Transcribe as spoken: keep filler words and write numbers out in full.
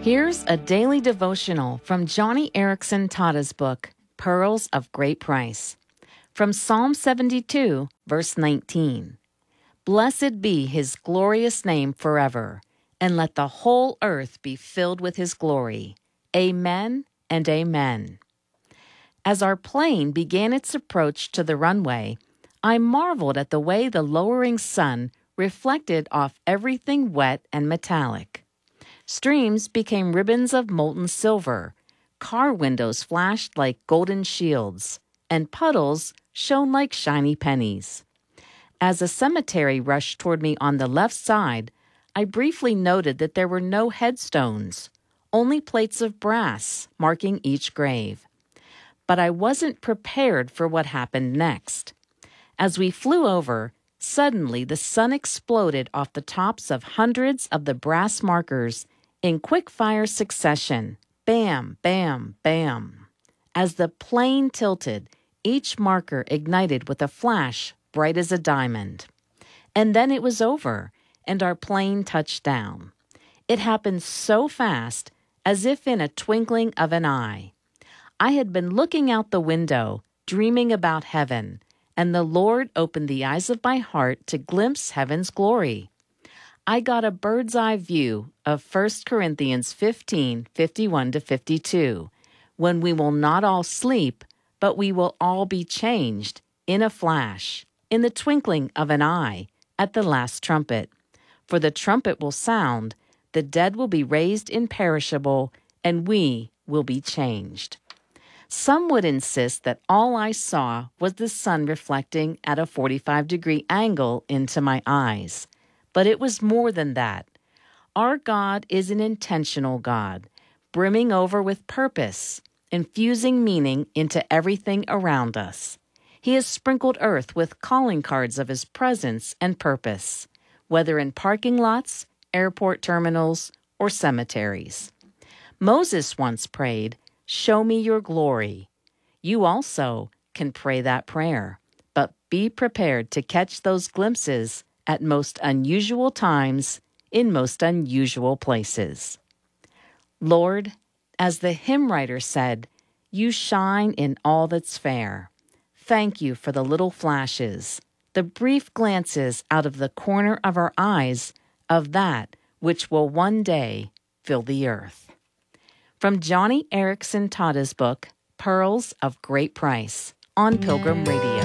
Here's a daily devotional from Joni Eareckson Tada's book, Pearls of Great Price. From Psalm seventy-two, verse nineteen. Blessed be his glorious name forever, and let the whole earth be filled with his glory. Amen and amen. As our plane began its approach to the runway, I marveled at the way the lowering sun reflected off everything wet and metallic. Streams became ribbons of molten silver, car windows flashed like golden shields, and puddles shone like shiny pennies. As a cemetery rushed toward me on the left side, I briefly noted that there were no headstones, only plates of brass marking each grave. But I wasn't prepared for what happened next. As we flew over, suddenly the sun exploded off the tops of hundreds of the brass markers in quick-fire succession. Bam, bam, bam. As the plane tilted, each marker ignited with a flash bright as a diamond. And then it was over, and our plane touched down. It happened so fast, as if in a twinkling of an eye. I had been looking out the window, dreaming about heaven, and the Lord opened the eyes of my heart to glimpse heaven's glory. I got a bird's-eye view of First Corinthians fifteen, fifty-one to fifty-two, when we will not all sleep, but we will all be changed in a flash, in the twinkling of an eye, at the last trumpet. For the trumpet will sound, the dead will be raised imperishable, and we will be changed. Some would insist that all I saw was the sun reflecting at a forty-five degree angle into my eyes. But it was more than that. Our God is an intentional God, brimming over with purpose, infusing meaning into everything around us. He has sprinkled earth with calling cards of his presence and purpose, whether in parking lots, airport terminals, or cemeteries. Moses once prayed, "Show me your glory." You also can pray that prayer, but be prepared to catch those glimpses at most unusual times in most unusual places. Lord, as the hymn writer said, you shine in all that's fair. Thank you for the little flashes, the brief glances out of the corner of our eyes of that which will one day fill the earth. From Joni Eareckson Tada's book, Pearls of Great Price, on Pilgrim Radio.